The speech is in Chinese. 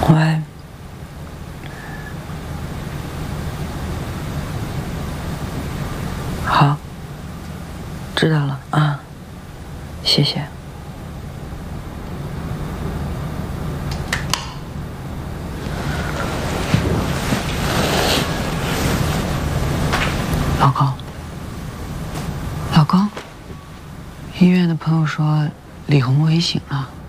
喂，好，知道了啊，谢谢。老公，老公，医院的朋友说李红危险了。